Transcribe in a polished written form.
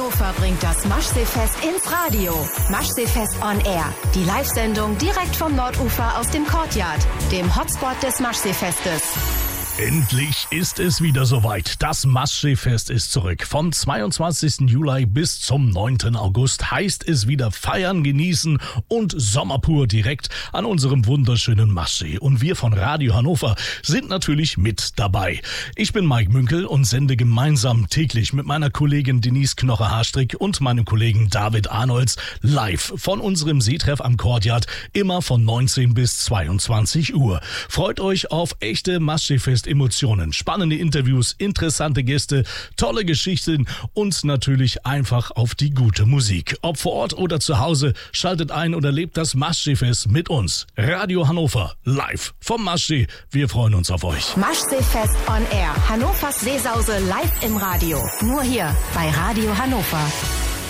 Hannover bringt das Maschseefest ins Radio. Maschseefest on Air. Die Live-Sendung direkt vom Nordufer aus dem Courtyard, dem Hotspot des Maschseefestes. Endlich ist es wieder soweit. Das Maschseefest ist zurück. Vom 22. Juli bis zum 9. August heißt es wieder feiern, genießen und Sommerpur direkt an unserem wunderschönen Maschsee. Und wir von Radio Hannover sind natürlich mit dabei. Ich bin Mike Münkel und sende gemeinsam täglich mit meiner Kollegin Denise Knoche-Haarstrick und meinem Kollegen David Arnolds live von unserem Seetreff am Courtyard, immer von 19 bis 22 Uhr. Freut euch auf echte Maschseefest Emotionen, spannende Interviews, interessante Gäste, tolle Geschichten und natürlich einfach auf die gute Musik. Ob vor Ort oder zu Hause, schaltet ein und erlebt das Maschseefest mit uns. Radio Hannover, live vom Maschsee. Wir freuen uns auf euch. Maschseefest on Air. Hannovers Seesause live im Radio. Nur hier bei Radio Hannover.